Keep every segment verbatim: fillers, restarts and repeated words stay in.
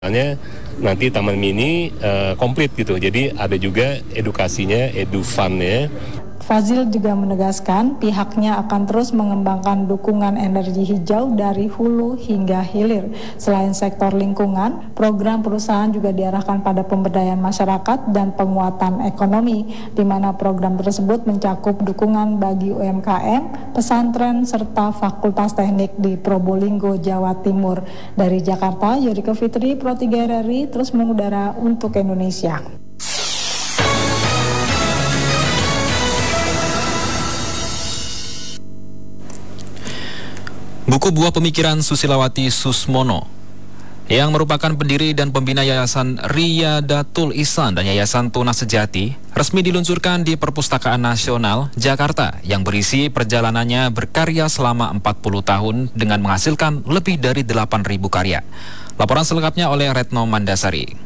Misalnya nanti Taman Mini uh, komplit gitu, jadi ada juga edukasinya, edufan-nya. Fazil juga menegaskan pihaknya akan terus mengembangkan dukungan energi hijau dari hulu hingga hilir. Selain sektor lingkungan, program perusahaan juga diarahkan pada pemberdayaan masyarakat dan penguatan ekonomi, di mana program tersebut mencakup dukungan bagi U M K M, pesantren, serta fakultas teknik di Probolinggo, Jawa Timur. Dari Jakarta, Yorika Fitri, Pro tiga R R I, terus mengudara untuk Indonesia. Buku Buah Pemikiran Susilawati Susmono yang merupakan pendiri dan pembina Yayasan Riyadatul Ihsan dan Yayasan Tunas Sejati resmi diluncurkan di Perpustakaan Nasional Jakarta yang berisi perjalanannya berkarya selama empat puluh tahun dengan menghasilkan lebih dari delapan ribu karya. Laporan selengkapnya oleh Retno Mandasari.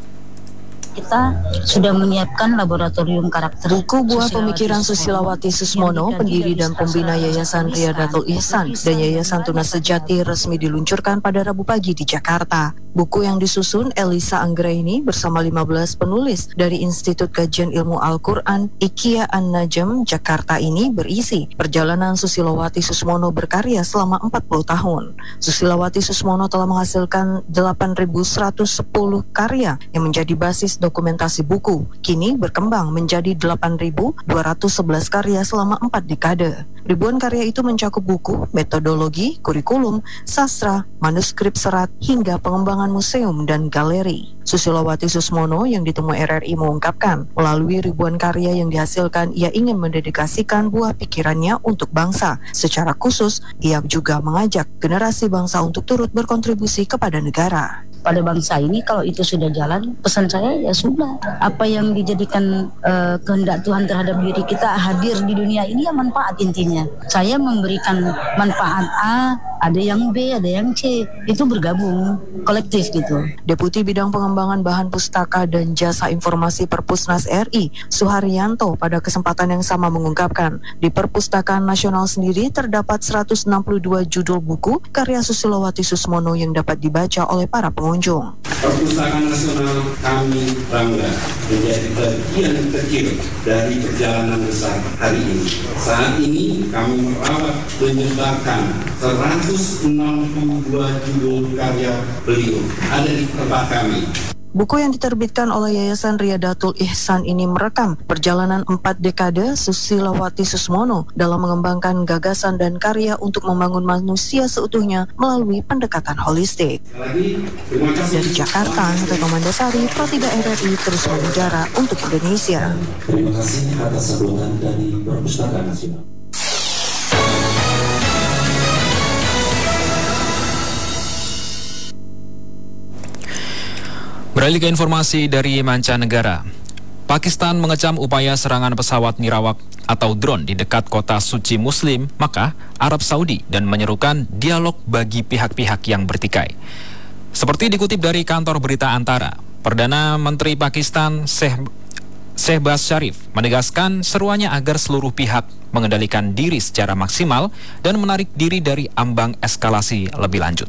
Kita sudah menyiapkan laboratorium karakter. Buku Buah Pemikiran Susilawati Susmono, pendiri dan pembina Yayasan Riyadatul Ihsan dan Yayasan Tunas Sejati resmi diluncurkan pada Rabu pagi di Jakarta. Buku yang disusun Elisa Anggraini bersama lima belas penulis dari Institut Kajian Ilmu Al-Quran Ikia An-Najm Jakarta ini berisi perjalanan Susilawati Susmono berkarya selama empat puluh tahun. Susilawati Susmono telah menghasilkan delapan ribu seratus sepuluh karya yang menjadi basis dokumentasi buku. Kini berkembang menjadi delapan ribu dua ratus sebelas karya selama empat dekade. Ribuan karya itu mencakup buku, metodologi, kurikulum, sastra, manuskrip serat, hingga pengembangan museum dan galeri. Susilawati Susmono yang ditemui R R I mengungkapkan, melalui ribuan karya yang dihasilkan, ia ingin mendedikasikan buah pikirannya untuk bangsa. Secara khusus, ia juga mengajak generasi bangsa untuk turut berkontribusi kepada negara. Pada bangsa ini, kalau itu sudah jalan, pesan saya ya sudah. Apa yang dijadikan uh, kehendak Tuhan terhadap diri kita hadir di dunia ini ya manfaat intinya. Saya memberikan manfaat A, ada yang B, ada yang C. Itu bergabung, kolektif gitu. Deputi Bidang Pengembangan Bahan Pustaka dan Jasa Informasi Perpusnas R I, Suharyanto, pada kesempatan yang sama mengungkapkan, di Perpustakaan Nasional sendiri terdapat seratus enam puluh dua judul buku karya Susilawati Susmono yang dapat dibaca oleh para pengunjung. Perpustakaan Nasional kami bangga menjadi bagian kecil dari perjalanan besar hari ini. Saat ini kami merawat menyebarkan seratus enam puluh dua judul karya beliau ada di tempat kami. Buku yang diterbitkan oleh Yayasan Riyadatul Ihsan ini merekam perjalanan empat dekade Susilawati Susmono dalam mengembangkan gagasan dan karya untuk membangun manusia seutuhnya melalui pendekatan holistik. Dari Jakarta, Retno Mandasari, Pro tiga R R I, terus mengudara untuk Indonesia. Terima kasih atas sambutan dari Perpustakaan Nasional. Beralih ke informasi dari mancanegara. Pakistan mengecam upaya serangan pesawat nirawak atau drone di dekat kota suci Muslim, Makkah, Arab Saudi, dan menyerukan dialog bagi pihak-pihak yang bertikai. Seperti dikutip dari kantor berita Antara, Perdana Menteri Pakistan Shehbaz Sharif menegaskan seruannya agar seluruh pihak mengendalikan diri secara maksimal dan menarik diri dari ambang eskalasi lebih lanjut.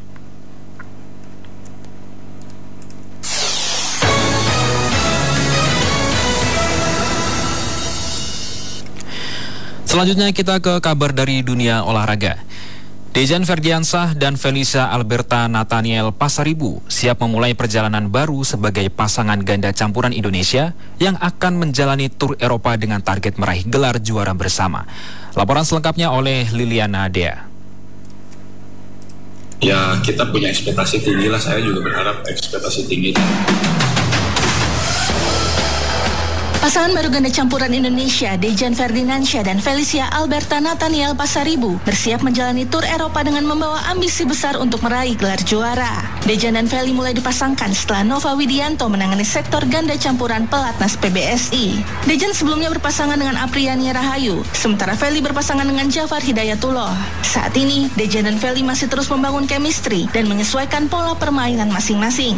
Selanjutnya kita ke kabar dari dunia olahraga. Dejan Ferdiansah dan Felicia Alberta Nathaniel Pasaribu siap memulai perjalanan baru sebagai pasangan ganda campuran Indonesia yang akan menjalani tur Eropa dengan target meraih gelar juara bersama. Laporan selengkapnya oleh Liliana Dea. Ya, kita punya ekspektasi tinggi lah, saya juga berharap ekspektasi tinggi. Pasangan baru ganda campuran Indonesia, Dejan Ferdiansyah dan Felicia Alberta Nathaniel Pasaribu, bersiap menjalani tur Eropa dengan membawa ambisi besar untuk meraih gelar juara. Dejan dan Feli mulai dipasangkan setelah Nova Widianto menangani sektor ganda campuran pelatnas P B S I. Dejan sebelumnya berpasangan dengan Apriani Rahayu, sementara Feli berpasangan dengan Jafar Hidayatullah. Saat ini, Dejan dan Feli masih terus membangun chemistry dan menyesuaikan pola permainan masing-masing.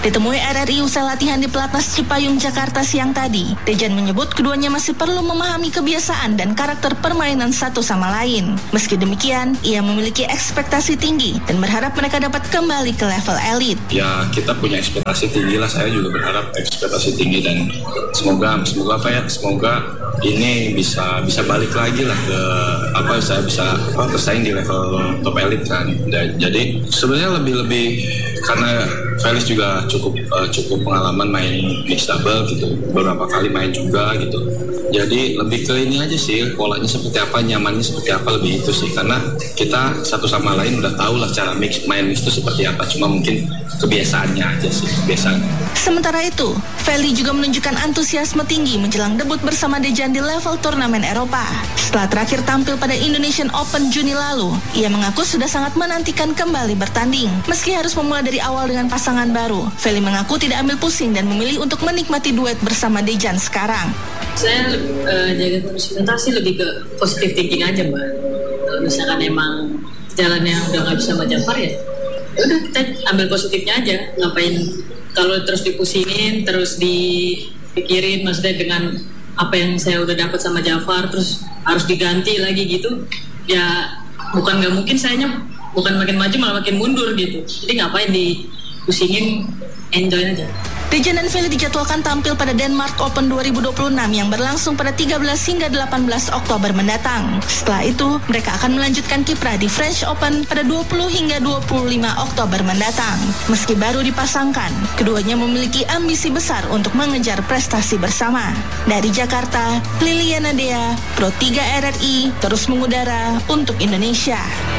Ditemui R R I usai latihan di Pelatnas Cipayung, Jakarta siang tadi, Dejan menyebut keduanya masih perlu memahami kebiasaan dan karakter permainan satu sama lain. Meski demikian, ia memiliki ekspektasi tinggi dan berharap mereka dapat kembali ke level elit. Ya, kita punya ekspektasi tinggi lah. Saya juga berharap ekspektasi tinggi dan semoga semoga apa ya? Semoga ini bisa bisa balik lagi lah ke apa saya bisa apa bersaing di level top elit kan. Dan, jadi sebenarnya lebih-lebih karena Felix juga cukup uh, cukup pengalaman main mixed double gitu, beberapa kali main juga gitu. Jadi lebih ke ini aja sih, polanya seperti apa, nyamannya seperti apa, lebih itu sih. Karena kita satu sama lain udah tahu lah cara mix main mix itu seperti apa, cuma mungkin kebiasaannya aja sih, kebiasaan. Sementara itu, Feli juga menunjukkan antusiasme tinggi menjelang debut bersama Dejan di level turnamen Eropa. Setelah terakhir tampil pada Indonesian Open Juni lalu, ia mengaku sudah sangat menantikan kembali bertanding. Meski harus memulai dari awal dengan pasangan baru, Feli mengaku tidak ambil pusing dan memilih untuk menikmati duet bersama Dejan sekarang. Saya uh, jaga terus mental lebih ke positive thinking aja, Mbak. Kalau misalkan emang jalannya udah nggak bisa sama Jafar ya, udah kita ambil positifnya aja. Ngapain kalau terus dipusingin, terus dipikirin, maksudnya dengan apa yang saya udah dapat sama Jafar, terus harus diganti lagi gitu, ya bukan nggak mungkin sayanya bukan makin maju malah makin mundur gitu. Jadi ngapain dipusingin, enjoy aja. Dejan dan Feli dijadwalkan tampil pada Denmark Open dua ribu dua puluh enam yang berlangsung pada tiga belas hingga delapan belas Oktober mendatang. Setelah itu, mereka akan melanjutkan kiprah di French Open pada dua puluh hingga dua puluh lima Oktober mendatang. Meski baru dipasangkan, keduanya memiliki ambisi besar untuk mengejar prestasi bersama. Dari Jakarta, Liliana Dea, Pro tiga R R I, terus mengudara untuk Indonesia.